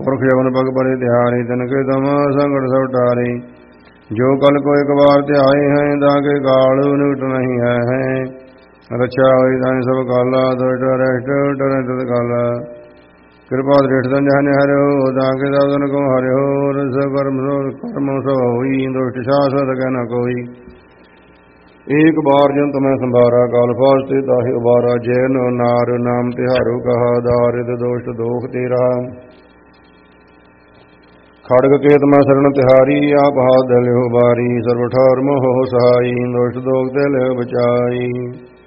पुरख जवन पग परे तिहारी तिनके तम संकट सब टारी जो कल को एक बार ध्याए हैं ताके काल निकट नहीं है रक्षा होई ताई सब काला दुष्ट रष्ट डरे तत काला कृपा दृष्ट जन हरे हो ताके साधन को हरे हो रस कर्म सो होई दुष्ट शासत कह न कोई एक बार जंत मैं संभारा काल फास्ते ताहि उबारा जैन नार नाम तिहारु कहा दारिद दोष दोख तेरा खड़ग केत मैं शरण तिहारी आप हाथ दल बारी सर्व ठार मोह सहाई दोष दोख दल बचाई